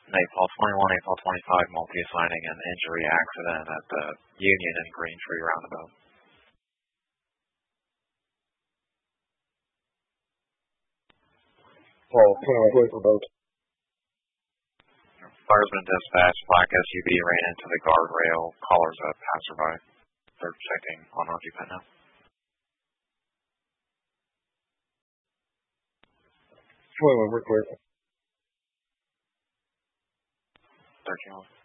April 21, April 25, multi-assigning an injury accident at the Union and Green Tree roundabout. Paul, 21 clear for both. Fire's been dispatched. Black SUV ran into the guardrail. Caller's a passerby. They're checking on occupant now. 21, we're clear. 13.